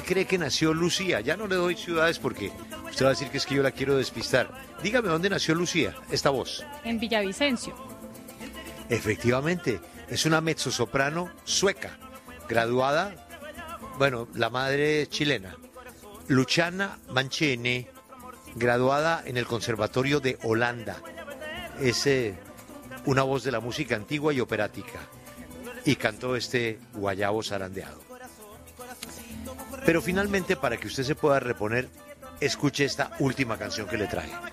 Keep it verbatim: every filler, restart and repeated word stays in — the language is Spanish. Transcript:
¿dónde cree que nació Lucía? Ya no le doy ciudades porque usted va a decir que es que yo la quiero despistar. Dígame, ¿dónde nació Lucía? Esta voz. En Villavicencio. Efectivamente, es una mezzosoprano sueca, graduada, bueno, la madre es chilena, Luciana Mancini, graduada en el Conservatorio de Holanda. Es eh, una voz de la música antigua y operática, y cantó este guayabo zarandeado. Pero finalmente, para que usted se pueda reponer, escuche esta última canción que le traje.